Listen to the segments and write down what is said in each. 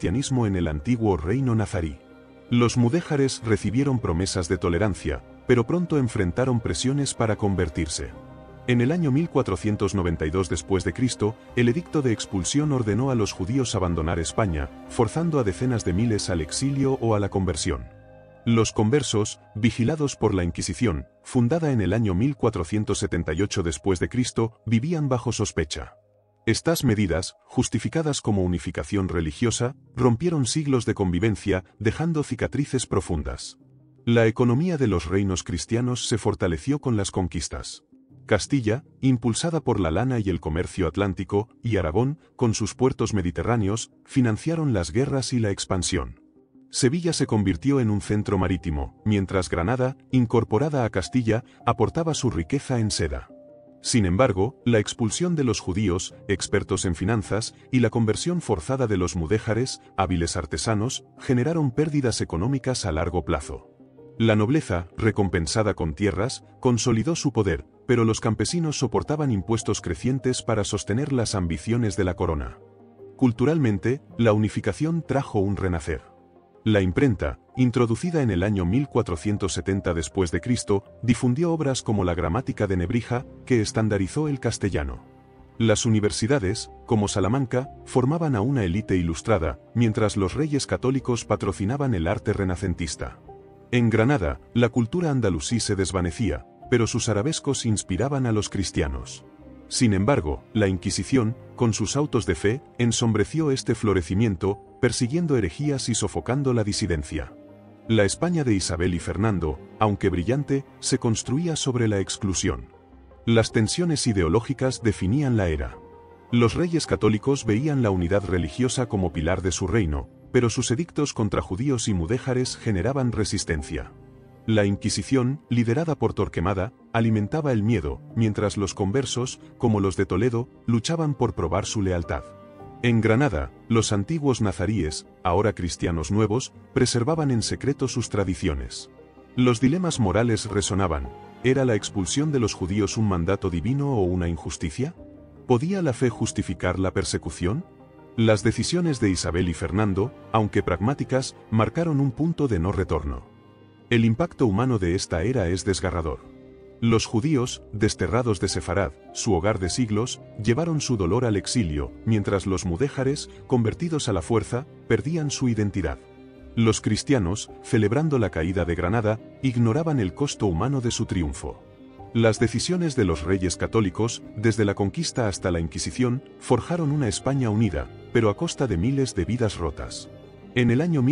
cristianismo en el antiguo reino nazarí. Los mudéjares recibieron promesas de tolerancia, pero pronto enfrentaron presiones para convertirse. En el año 1492 después de Cristo, el edicto de expulsión ordenó a los judíos abandonar España, forzando a decenas de miles al exilio o a la conversión. Los conversos, vigilados por la Inquisición, fundada en el año 1478 después de Cristo, vivían bajo sospecha. Estas medidas, justificadas como unificación religiosa, rompieron siglos de convivencia, dejando cicatrices profundas. La economía de los reinos cristianos se fortaleció con las conquistas. Castilla, impulsada por la lana y el comercio atlántico, y Aragón, con sus puertos mediterráneos, financiaron las guerras y la expansión. Sevilla se convirtió en un centro marítimo, mientras Granada, incorporada a Castilla, aportaba su riqueza en seda. Sin embargo, la expulsión de los judíos, expertos en finanzas, y la conversión forzada de los mudéjares, hábiles artesanos, generaron pérdidas económicas a largo plazo. La nobleza, recompensada con tierras, consolidó su poder, pero los campesinos soportaban impuestos crecientes para sostener las ambiciones de la corona. Culturalmente, la unificación trajo un renacer. La imprenta, introducida en el año 1470 después de Cristo, difundió obras como la Gramática de Nebrija, que estandarizó el castellano. Las universidades, como Salamanca, formaban a una élite ilustrada, mientras los reyes católicos patrocinaban el arte renacentista. En Granada, la cultura andalusí se desvanecía, pero sus arabescos inspiraban a los cristianos. Sin embargo, la Inquisición, con sus autos de fe, ensombreció este florecimiento, persiguiendo herejías y sofocando la disidencia. La España de Isabel y Fernando, aunque brillante, se construía sobre la exclusión. Las tensiones ideológicas definían la era. Los reyes católicos veían la unidad religiosa como pilar de su reino, pero sus edictos contra judíos y mudéjares generaban resistencia. La Inquisición, liderada por Torquemada, alimentaba el miedo, mientras los conversos, como los de Toledo, luchaban por probar su lealtad. En Granada, los antiguos nazaríes, ahora cristianos nuevos, preservaban en secreto sus tradiciones. Los dilemas morales resonaban. ¿Era la expulsión de los judíos un mandato divino o una injusticia? ¿Podía la fe justificar la persecución? Las decisiones de Isabel y Fernando, aunque pragmáticas, marcaron un punto de no retorno. El impacto humano de esta era es desgarrador. Los judíos, desterrados de Sefarad, su hogar de siglos, llevaron su dolor al exilio, mientras los mudéjares, convertidos a la fuerza, perdían su identidad. Los cristianos, celebrando la caída de Granada, ignoraban el costo humano de su triunfo. Las decisiones de los reyes católicos, desde la conquista hasta la Inquisición, forjaron una España unida, pero a costa de miles de vidas rotas. En el año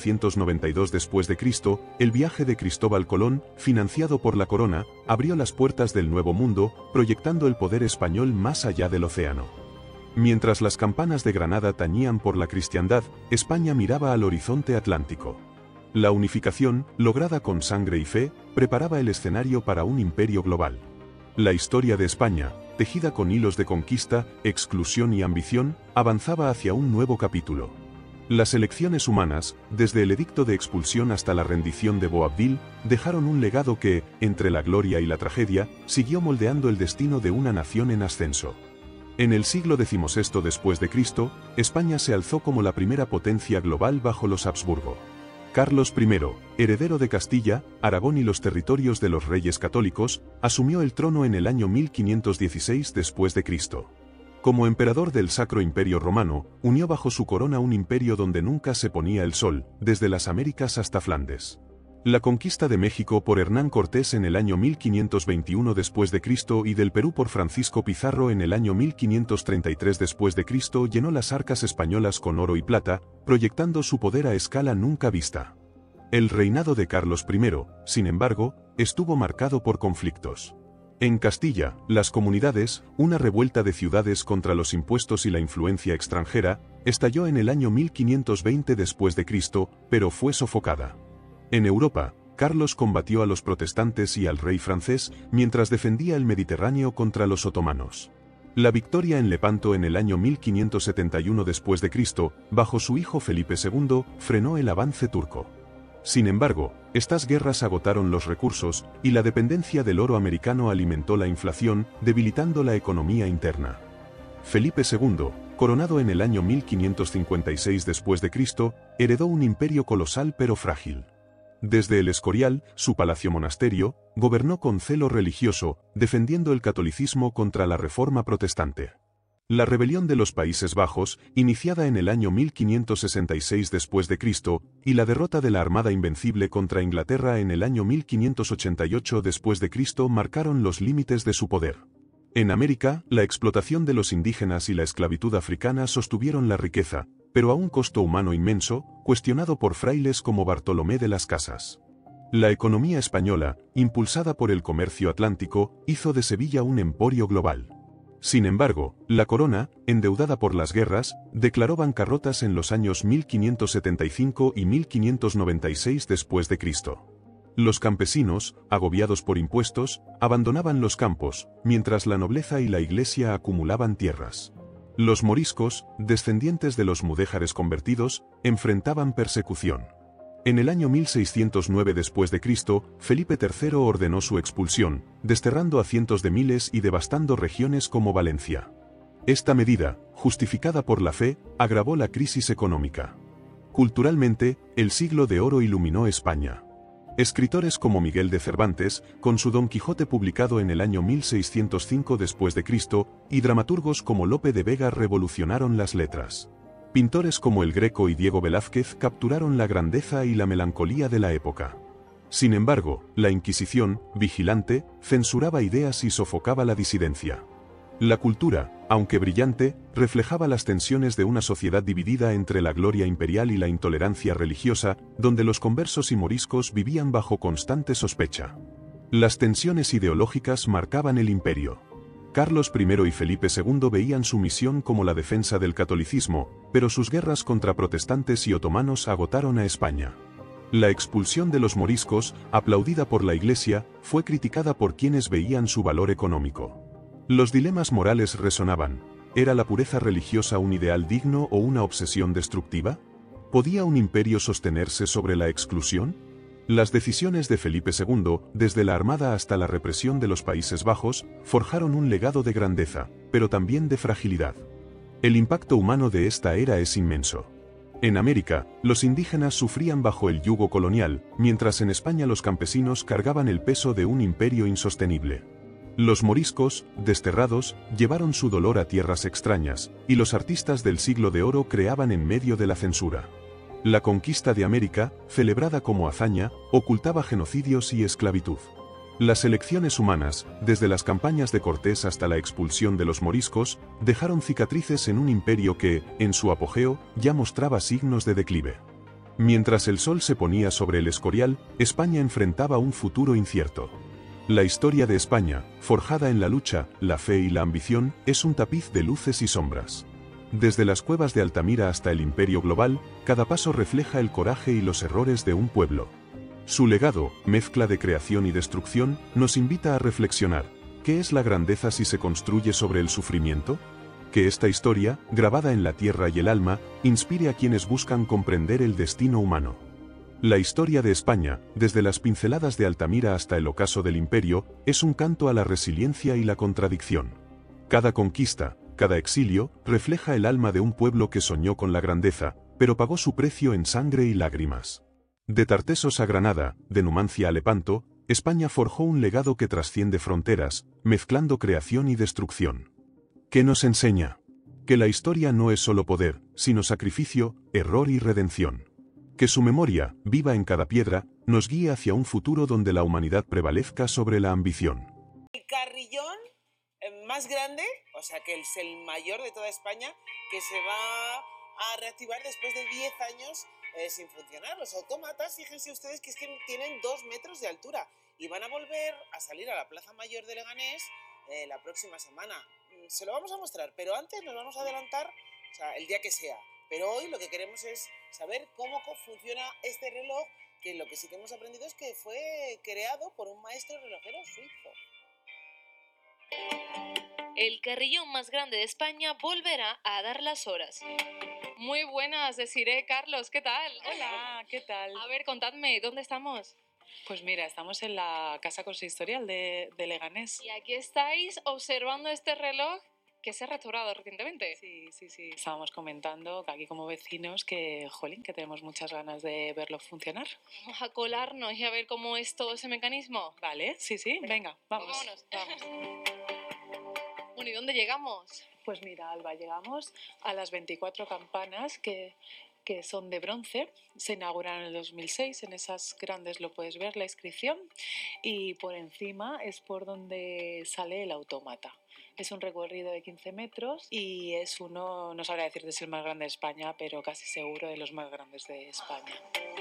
1492 después de Cristo, el viaje de Cristóbal Colón, financiado por la corona, abrió las puertas del Nuevo Mundo, proyectando el poder español más allá del océano. Mientras las campanas de Granada tañían por la cristiandad, España miraba al horizonte atlántico. La unificación, lograda con sangre y fe, preparaba el escenario para un imperio global. La historia de España, tejida con hilos de conquista, exclusión y ambición, avanzaba hacia un nuevo capítulo. Las elecciones humanas, desde el edicto de expulsión hasta la rendición de Boabdil, dejaron un legado que, entre la gloria y la tragedia, siguió moldeando el destino de una nación en ascenso. En el siglo XVI después de Cristo, España se alzó como la primera potencia global bajo los Habsburgo. Carlos I, heredero de Castilla, Aragón y los territorios de los reyes católicos, asumió el trono en el año 1516 después de Cristo. Como emperador del Sacro Imperio Romano, unió bajo su corona un imperio donde nunca se ponía el sol, desde las Américas hasta Flandes. La conquista de México por Hernán Cortés en el año 1521 después de Cristo y del Perú por Francisco Pizarro en el año 1533 después de Cristo llenó las arcas españolas con oro y plata, proyectando su poder a escala nunca vista. El reinado de Carlos I, sin embargo, estuvo marcado por conflictos. En Castilla, las comunidades, una revuelta de ciudades contra los impuestos y la influencia extranjera, estalló en el año 1520 después de Cristo, pero fue sofocada. En Europa, Carlos combatió a los protestantes y al rey francés, mientras defendía el Mediterráneo contra los otomanos. La victoria en Lepanto en el año 1571 después de Cristo, bajo su hijo Felipe II, frenó el avance turco. Sin embargo, estas guerras agotaron los recursos, y la dependencia del oro americano alimentó la inflación, debilitando la economía interna. Felipe II, coronado en el año 1556 después de Cristo, heredó un imperio colosal pero frágil. Desde el Escorial, su palacio monasterio, gobernó con celo religioso, defendiendo el catolicismo contra la reforma protestante. La rebelión de los Países Bajos, iniciada en el año 1566 después de Cristo, y la derrota de la Armada Invencible contra Inglaterra en el año 1588 después de Cristo marcaron los límites de su poder. En América, la explotación de los indígenas y la esclavitud africana sostuvieron la riqueza, pero a un costo humano inmenso, cuestionado por frailes como Bartolomé de las Casas. La economía española, impulsada por el comercio atlántico, hizo de Sevilla un emporio global. Sin embargo, la corona, endeudada por las guerras, declaró bancarrotas en los años 1575 y 1596 después de Cristo. Los campesinos, agobiados por impuestos, abandonaban los campos, mientras la nobleza y la iglesia acumulaban tierras. Los moriscos, descendientes de los mudéjares convertidos, enfrentaban persecución. En el año 1609 después de Cristo, Felipe III ordenó su expulsión, desterrando a cientos de miles y devastando regiones como Valencia. Esta medida, justificada por la fe, agravó la crisis económica. Culturalmente, el Siglo de Oro iluminó España. Escritores como Miguel de Cervantes, con su Don Quijote publicado en el año 1605 después de Cristo, y dramaturgos como Lope de Vega revolucionaron las letras. Pintores como El Greco y Diego Velázquez capturaron la grandeza y la melancolía de la época. Sin embargo, la Inquisición, vigilante, censuraba ideas y sofocaba la disidencia. La cultura, aunque brillante, reflejaba las tensiones de una sociedad dividida entre la gloria imperial y la intolerancia religiosa, donde los conversos y moriscos vivían bajo constante sospecha. Las tensiones ideológicas marcaban el imperio. Carlos I y Felipe II veían su misión como la defensa del catolicismo, pero sus guerras contra protestantes y otomanos agotaron a España. La expulsión de los moriscos, aplaudida por la Iglesia, fue criticada por quienes veían su valor económico. Los dilemas morales resonaban. ¿Era la pureza religiosa un ideal digno o una obsesión destructiva? ¿Podía un imperio sostenerse sobre la exclusión? Las decisiones de Felipe II, desde la armada hasta la represión de los Países Bajos, forjaron un legado de grandeza, pero también de fragilidad. El impacto humano de esta era es inmenso. En América, los indígenas sufrían bajo el yugo colonial, mientras en España los campesinos cargaban el peso de un imperio insostenible. Los moriscos, desterrados, llevaron su dolor a tierras extrañas, y los artistas del Siglo de Oro creaban en medio de la censura. La conquista de América, celebrada como hazaña, ocultaba genocidios y esclavitud. Las elecciones humanas, desde las campañas de Cortés hasta la expulsión de los moriscos, dejaron cicatrices en un imperio que, en su apogeo, ya mostraba signos de declive. Mientras el sol se ponía sobre el Escorial, España enfrentaba un futuro incierto. La historia de España, forjada en la lucha, la fe y la ambición, es un tapiz de luces y sombras. Desde las cuevas de Altamira hasta el imperio global, cada paso refleja el coraje y los errores de un pueblo. Su legado, mezcla de creación y destrucción, nos invita a reflexionar. ¿Qué es la grandeza si se construye sobre el sufrimiento? Que esta historia, grabada en la tierra y el alma, inspire a quienes buscan comprender el destino humano. La historia de España, desde las pinceladas de Altamira hasta el ocaso del imperio, es un canto a la resiliencia y la contradicción. Cada conquista, cada exilio, refleja el alma de un pueblo que soñó con la grandeza, pero pagó su precio en sangre y lágrimas. De Tartesos a Granada, de Numancia a Lepanto, España forjó un legado que trasciende fronteras, mezclando creación y destrucción. ¿Qué nos enseña? Que la historia no es solo poder, sino sacrificio, error y redención. Que su memoria, viva en cada piedra, nos guíe hacia un futuro donde la humanidad prevalezca sobre la ambición. El carrillón más grande, o sea que es el mayor de toda España, que se va a reactivar después de 10 años sin funcionar. Los autómatas, fíjense ustedes que es que tienen 2 metros de altura y van a volver a salir a la Plaza Mayor de Leganés la próxima semana. Se lo vamos a mostrar, pero antes nos vamos a adelantar, o sea, el día que sea. Pero hoy lo que queremos es saber cómo funciona este reloj, que lo que sí que hemos aprendido es que fue creado por un maestro relojero suizo. El carrillón más grande de España volverá a dar las horas. Muy buenas, Desiree, Carlos, ¿qué tal? Hola, ¿qué tal? A ver, contadme, ¿dónde estamos? Pues mira, estamos en la Casa Consistorial de Leganés. Y aquí estáis observando este reloj que se ha restaurado recientemente. Sí. Estábamos comentando que aquí como vecinos que, jolín, que tenemos muchas ganas de verlo funcionar. Vamos a colarnos y a ver cómo es todo ese mecanismo. Vale, sí, venga, vamos. Vámonos. Bueno, ¿y dónde llegamos? Pues mira, Alba, llegamos a las 24 campanas que son de bronce. Se inauguraron en el 2006, en esas grandes lo puedes ver, la inscripción. Y por encima es por donde sale el autómata. Es un recorrido de 15 metros y es uno, no sabría decirte si es el más grande de España, pero casi seguro de los más grandes de España.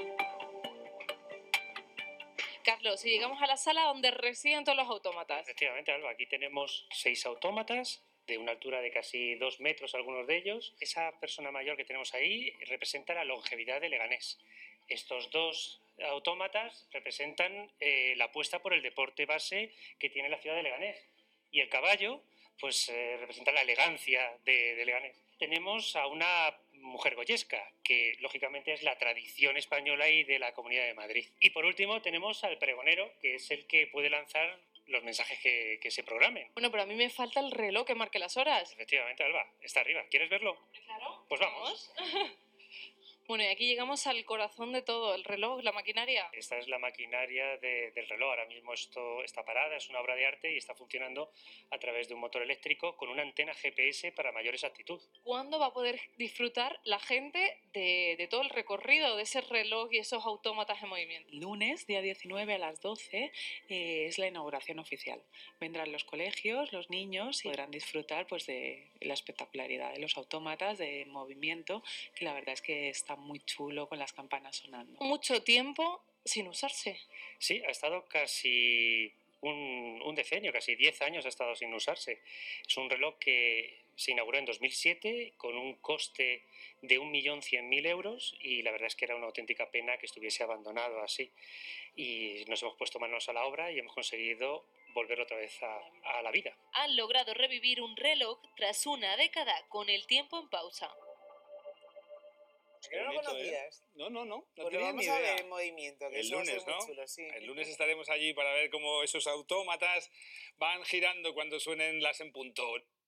Carlos, y llegamos a la sala donde residen todos los autómatas. Efectivamente, Alba, aquí tenemos 6 autómatas de una altura de casi 2 metros algunos de ellos. Esa persona mayor que tenemos ahí representa la longevidad de Leganés. Estos 2 autómatas representan la apuesta por el deporte base que tiene la ciudad de Leganés. Y el caballo, pues representa la elegancia de Leganés. Tenemos a una mujer goyesca, que lógicamente es la tradición española y de la Comunidad de Madrid. Y por último tenemos al pregonero, que es el que puede lanzar los mensajes que se programen. Bueno, pero a mí me falta el reloj que marque las horas. Efectivamente, Alba, está arriba. ¿Quieres verlo? Claro. Pues vamos. Bueno, y aquí llegamos al corazón de todo, el reloj, la maquinaria. Esta es la maquinaria del reloj. Ahora mismo esto está parada, es una obra de arte y está funcionando a través de un motor eléctrico con una antena GPS para mayor exactitud. ¿Cuándo va a poder disfrutar la gente de todo el recorrido de ese reloj y esos autómatas en movimiento? El lunes, día 19 a las 12, es la inauguración oficial. Vendrán los colegios, los niños y podrán disfrutar pues, de la espectacularidad de los autómatas, de movimiento, que la verdad es que está muy chulo con las campanas sonando. Mucho tiempo sin usarse. Sí, ha estado casi un decenio, casi 10 años ha estado sin usarse. Es un reloj que se inauguró en 2007 con un coste de 1.100.000 euros y la verdad es que era una auténtica pena que estuviese abandonado así. Y nos hemos puesto manos a la obra y hemos conseguido volver otra vez a la vida. Han logrado revivir un reloj tras una década con el tiempo en pausa. ¿Que no lo conocías? No Pues lo tenía vamos ni a idea. ver en movimiento, que El eso va a ser lunes, muy ¿no? chulo, sí. El lunes estaremos allí para ver cómo esos autómatas van girando cuando suenen las en punto.